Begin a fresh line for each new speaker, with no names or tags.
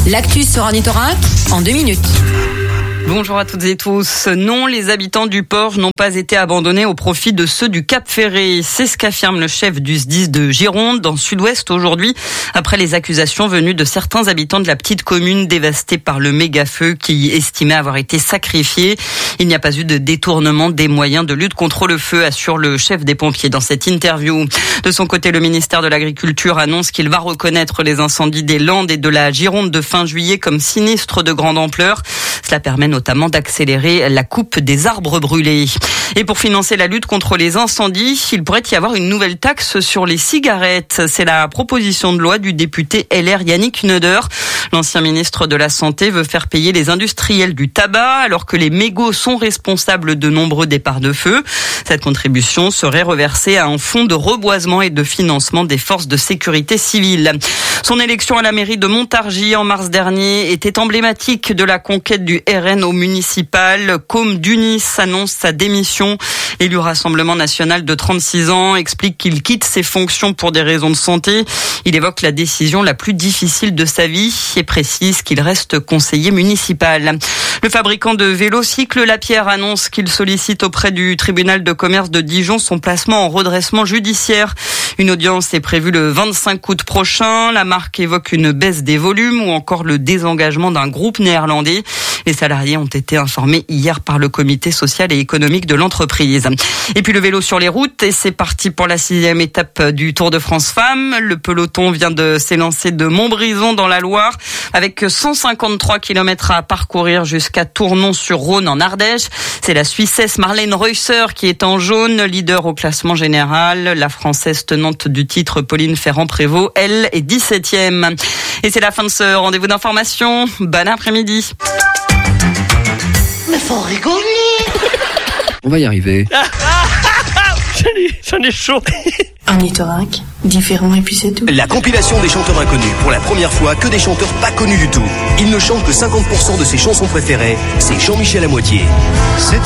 L'actu sur Ornithorynque en 2 minutes.
Bonjour à toutes et tous. Non, les habitants du port n'ont pas été abandonnés au profit de ceux du Cap Ferré. C'est ce qu'affirme le chef du SDIS de Gironde, dans Sud-Ouest aujourd'hui, après les accusations venues de certains habitants de la petite commune dévastée par le méga-feu qui estimait avoir été sacrifié. Il n'y a pas eu de détournement des moyens de lutte contre le feu, assure le chef des pompiers dans cette interview. De son côté, le ministère de l'Agriculture annonce qu'il va reconnaître les incendies des Landes et de la Gironde de fin juillet comme sinistres de grande ampleur. Cela permet notamment d'accélérer la coupe des arbres brûlés. Et pour financer la lutte contre les incendies, il pourrait y avoir une nouvelle taxe sur les cigarettes. C'est la proposition de loi du député LR Yannick Neuder. L'ancien ministre de la Santé veut faire payer les industriels du tabac alors que les mégots sont responsables de nombreux départs de feu. Cette contribution serait reversée à un fonds de reboisement et de financement des forces de sécurité civile. Son élection à la mairie de Montargis en mars dernier était emblématique de la conquête du RN au municipal. Côme Dunis annonce sa démission. L'élu Rassemblement national de 36 ans explique qu'il quitte ses fonctions pour des raisons de santé. Il évoque la décision la plus difficile de sa vie et précise qu'il reste conseiller municipal. Le fabricant de vélocycles Lapierre annonce qu'il sollicite auprès du tribunal de commerce de Dijon son placement en redressement judiciaire. Une audience est prévue le 25 août prochain. La marque évoque une baisse des volumes ou encore le désengagement d'un groupe néerlandais. Les salariés ont été informés hier par le comité social et économique de l'entreprise. Et puis le vélo sur les routes, et c'est parti pour la 6e étape du Tour de France Femmes. Le peloton vient de s'élancer de Montbrison dans la Loire avec 153 km à parcourir jusqu'à Tournon-sur-Rhône en Ardèche. C'est la Suissesse Marlène Reusser qui est en jaune, leader au classement général. La Française tenante du titre Pauline Ferrand-Prévot, elle, est 17e. Et c'est la fin de ce rendez-vous d'information. Bon après-midi.
Mais faut rigoler.
On va y arriver.
J'en ai chaud.
Ornithorynque, différent et puis c'est tout.
La compilation des chanteurs inconnus. Pour la première fois, que des chanteurs pas connus du tout. Ils ne chantent que 50% de ses chansons préférées. C'est Jean-Michel à moitié.